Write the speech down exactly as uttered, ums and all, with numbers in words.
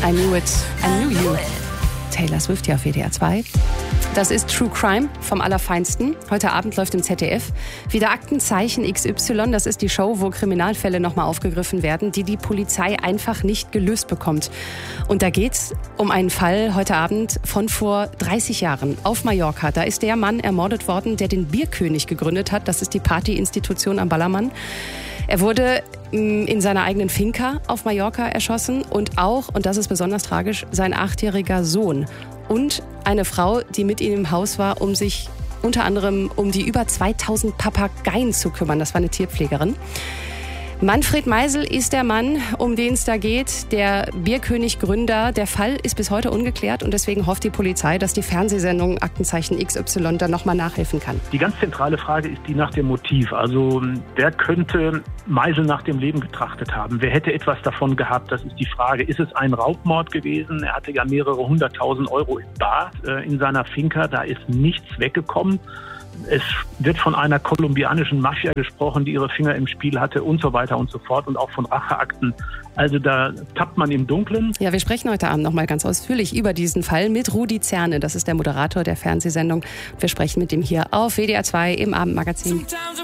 I knew it, I knew you. Taylor Swift hier auf W D R zwei. Das ist True Crime vom Allerfeinsten. Heute Abend läuft im Z D F wieder Aktenzeichen X Y. Das ist die Show, wo Kriminalfälle nochmal aufgegriffen werden, die die Polizei einfach nicht gelöst bekommt. Und da geht's um einen Fall heute Abend von vor dreißig Jahren auf Mallorca. Da ist der Mann ermordet worden, der den Bierkönig gegründet hat. Das ist die Partyinstitution am Ballermann. Er wurde in seiner eigenen Finca auf Mallorca erschossen und auch, und das ist besonders tragisch, sein achtjähriger Sohn und eine Frau, die mit ihm im Haus war, um sich unter anderem um die über zweitausend Papageien zu kümmern. Das war eine Tierpflegerin. Manfred Meisel ist der Mann, um den es da geht, der Bierkönig-Gründer. Der Fall ist bis heute ungeklärt und deswegen hofft die Polizei, dass die Fernsehsendung Aktenzeichen X Y da nochmal nachhelfen kann. Die ganz zentrale Frage ist die nach dem Motiv. Also wer könnte Meisel nach dem Leben getrachtet haben? Wer hätte etwas davon gehabt? Das ist die Frage. Ist es ein Raubmord gewesen? Er hatte ja mehrere hunderttausend Euro im Bar äh, in seiner Finca. Da ist nichts weggekommen. Es wird von einer kolumbianischen Mafia gesprochen, die ihre Finger im Spiel hatte und so weiter und so fort und auch von Racheakten. Also da tappt man im Dunkeln. Ja, wir sprechen heute Abend noch mal ganz ausführlich über diesen Fall mit Rudi Zerne. Das ist der Moderator der Fernsehsendung. Wir sprechen mit ihm hier auf W D R zwei im Abendmagazin.